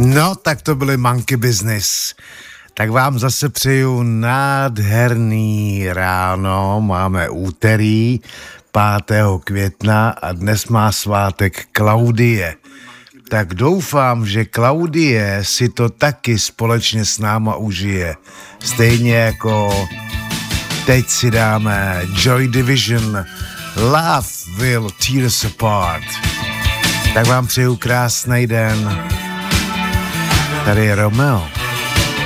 No, tak to byly Monkey Business. Tak vám zase přeju nádherný ráno, máme úterý 5. května a dnes má svátek Klaudie. Tak doufám, že Klaudie si to taky společně s náma užije. Stejně jako teď si dáme Joy Division, Love Will Tear Us Apart. Tak vám přeju krásný den. Tady je Romeo.